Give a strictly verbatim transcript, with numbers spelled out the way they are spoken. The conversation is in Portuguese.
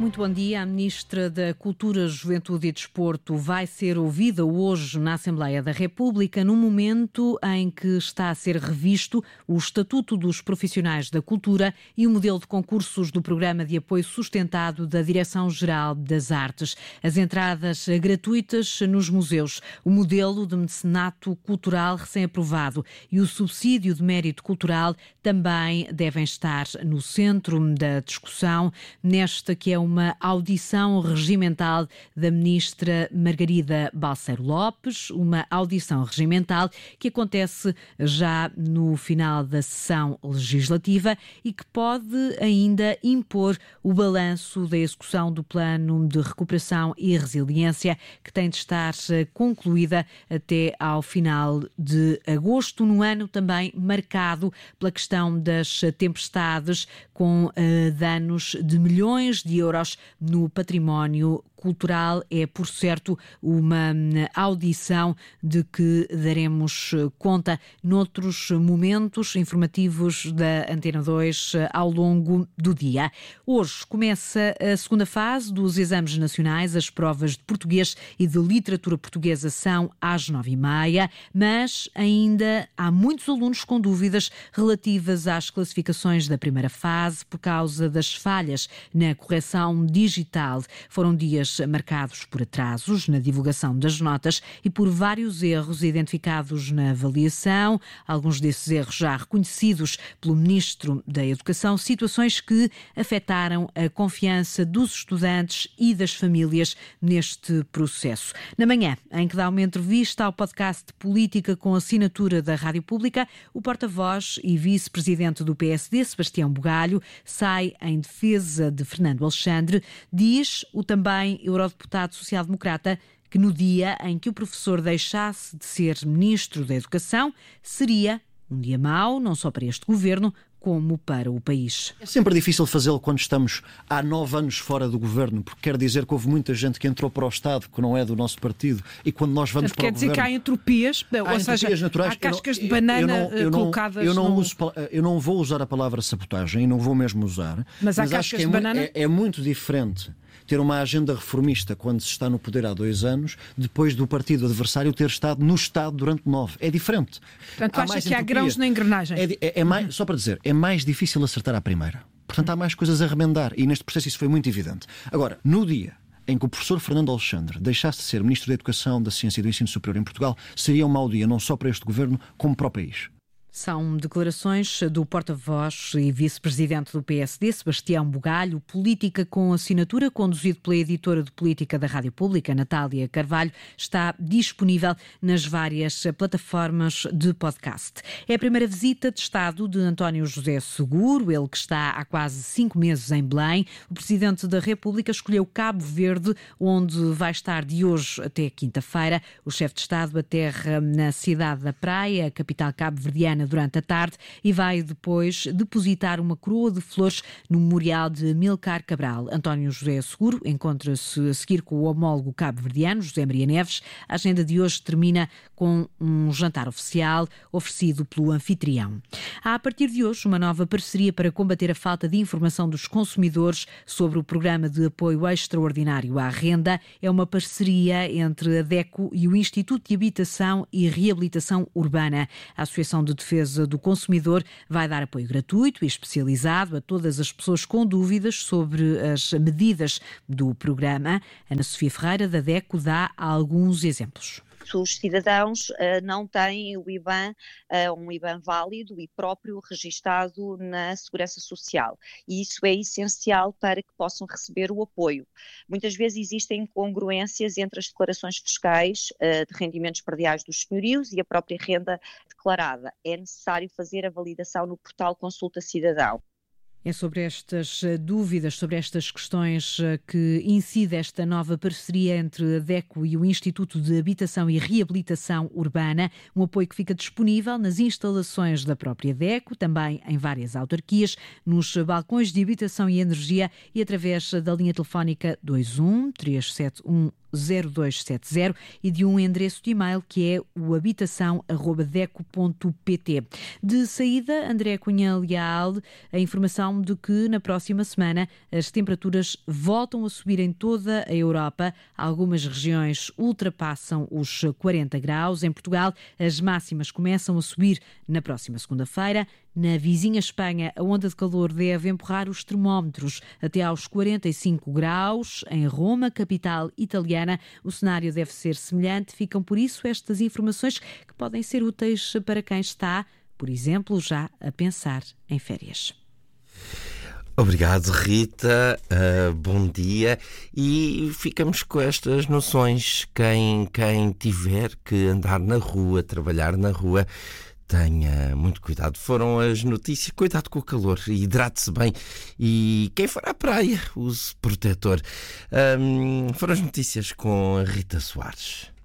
Muito bom dia. A Ministra da Cultura, Juventude e Desporto vai ser ouvida hoje na Assembleia da República, num momento em que está a ser revisto o Estatuto dos Profissionais da Cultura e o modelo de concursos do Programa de Apoio Sustentado da Direção-Geral das Artes. As entradas gratuitas nos museus, o modelo de mecenato cultural recém-aprovado e o subsídio de mérito cultural também devem estar no centro da discussão, nesta que é uma uma audição regimental da Ministra Margarida Balseiro Lopes, uma audição regimental que acontece já no final da sessão legislativa e que pode ainda impor o balanço da execução do Plano de Recuperação e Resiliência, que tem de estar concluída até ao final de agosto, num ano também marcado pela questão das tempestades, com uh, danos de milhões de euros no património cultural. É, por certo, uma audição de que daremos conta noutros momentos informativos da Antena dois ao longo do dia. Hoje começa a segunda fase dos exames nacionais. As provas de português e de literatura portuguesa são às nove e meia, mas ainda há muitos alunos com dúvidas relativas às classificações da primeira fase por causa das falhas na correção digital. Foram dias marcados por atrasos na divulgação das notas e por vários erros identificados na avaliação, alguns desses erros já reconhecidos pelo Ministro da Educação, situações que afetaram a confiança dos estudantes e das famílias neste processo. Na manhã, em que dá uma entrevista ao podcast de Política com assinatura da Rádio Pública, o porta-voz e vice-presidente do P S D, Sebastião Bugalho, sai em defesa de Fernando Alexandre. Diz o também eurodeputado social-democrata que no dia em que o professor deixasse de ser Ministro da Educação seria um dia mau, não só para este governo, como para o país. É sempre difícil fazê-lo quando estamos há nove anos fora do governo, porque quer dizer que houve muita gente que entrou para o Estado que não é do nosso partido, e quando nós vamos para o governo... Quer dizer que há entropias, ou seja, naturais, há cascas de banana eu não, eu não, colocadas eu não, no... uso, eu não vou usar a palavra sabotagem, e não vou mesmo usar, mas, mas há acho cascas que é, de banana? é, é muito diferente ter uma agenda reformista quando se está no poder há dois anos, depois do partido adversário ter estado no Estado durante nove. É diferente. Portanto, tu achas que há grãos na engrenagem? É, é, é mais, só para dizer, é mais difícil acertar à primeira. Portanto, há mais coisas a remendar e neste processo isso foi muito evidente. Agora, no dia em que o professor Fernando Alexandre deixasse de ser Ministro da Educação, da Ciência e do Ensino Superior em Portugal, seria um mau dia não só para este governo, como para o país. São declarações do porta-voz e vice-presidente do P S D, Sebastião Bugalho. Política com assinatura, conduzido pela editora de política da Rádio Pública, Natália Carvalho, está disponível nas várias plataformas de podcast. É a primeira visita de Estado de António José Seguro, ele que está há quase cinco meses em Belém. O Presidente da República escolheu Cabo Verde, onde vai estar de hoje até quinta-feira. O chefe de Estado aterra na cidade da Praia, a capital cabo-verdiana, durante a tarde e vai depois depositar uma coroa de flores no memorial de Amílcar Cabral. António José Seguro encontra-se a seguir com o homólogo cabo-verdiano, José Maria Neves. A agenda de hoje termina com um jantar oficial oferecido pelo anfitrião. Há a partir de hoje uma nova parceria para combater a falta de informação dos consumidores sobre o Programa de Apoio Extraordinário à Renda. É uma parceria entre a DECO e o Instituto de Habitação e Reabilitação Urbana. A Associação de Defesa do Consumidor vai dar apoio gratuito e especializado a todas as pessoas com dúvidas sobre as medidas do programa. Ana Sofia Ferreira, da DECO, dá alguns exemplos. Os cidadãos uh, não têm o I B A N, uh, um I B A N válido e próprio registado na Segurança Social. E isso é essencial para que possam receber o apoio. Muitas vezes existem incongruências entre as declarações fiscais uh, de rendimentos prediais dos senhorios e a própria renda declarada. É necessário fazer a validação no portal Consulta Cidadão. É sobre estas dúvidas, sobre estas questões que incide esta nova parceria entre a DECO e o Instituto de Habitação e Reabilitação Urbana, um apoio que fica disponível nas instalações da própria DECO, também em várias autarquias, nos balcões de habitação e energia e através da linha telefónica dois um três sete um zero dois sete zero e de um endereço de e-mail que é o habitação arroba deco ponto pt. De saída, André Cunha Leal, a informação previsão de que na próxima semana as temperaturas voltam a subir em toda a Europa. Algumas regiões ultrapassam os quarenta graus. Em Portugal, as máximas começam a subir na próxima segunda-feira. Na vizinha Espanha, a onda de calor deve empurrar os termómetros até aos quarenta e cinco graus. Em Roma, capital italiana, o cenário deve ser semelhante. Ficam, por isso, estas informações que podem ser úteis para quem está, por exemplo, já a pensar em férias. Obrigado, Rita. Uh, bom dia. E ficamos com estas noções. Quem, quem tiver que andar na rua, trabalhar na rua, tenha muito cuidado. Foram as notícias. Cuidado com o calor. Hidrate-se bem. E quem for à praia, use protetor. Um, foram as notícias com a Rita Soares.